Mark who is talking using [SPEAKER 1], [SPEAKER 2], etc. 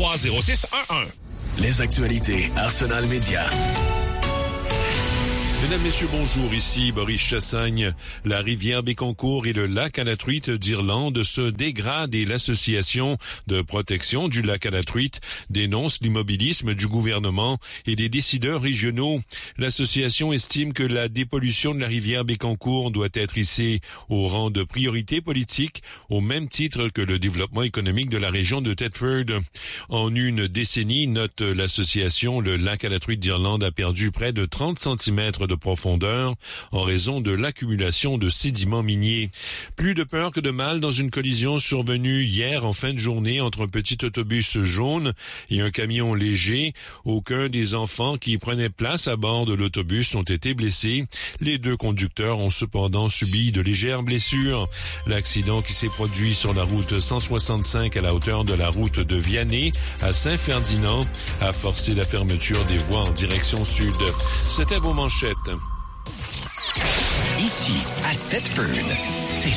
[SPEAKER 1] 603-0611.
[SPEAKER 2] Les actualités Arsenal Média.
[SPEAKER 3] Mesdames, Messieurs, bonjour, ici Boris Chassagne. La rivière Bécancour et le lac à la truite d'Irlande se dégradent et l'association de protection du lac à la truite dénonce l'immobilisme du gouvernement et des décideurs régionaux. L'association estime que la dépollution de la rivière Bécancour doit être hissée au rang de priorité politique au même titre que le développement économique de la région de Thetford. En une décennie, note l'association, le lac à la truite d'Irlande a perdu près de 30 cm de profondeur en raison de l'accumulation de sédiments miniers. Plus de peur que de mal dans une collision survenue hier en fin de journée entre un petit autobus jaune et un camion léger. Aucun des enfants qui prenaient place à bord de l'autobus n'ont été blessés. Les deux conducteurs ont cependant subi de légères blessures. L'accident qui s'est produit sur la route 165 à la hauteur de la route de Vianney à Saint-Ferdinand a forcé la fermeture des voies en direction sud. C'était vos manchettes.
[SPEAKER 2] Ici, à Thetford, c'est